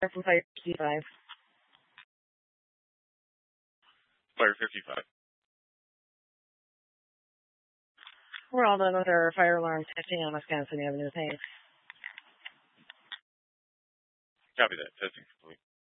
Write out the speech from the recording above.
from Fire 55. Fire 55. We're all done with our fire alarm testing on Wisconsin Avenue. Thanks. Copy that. Testing complete.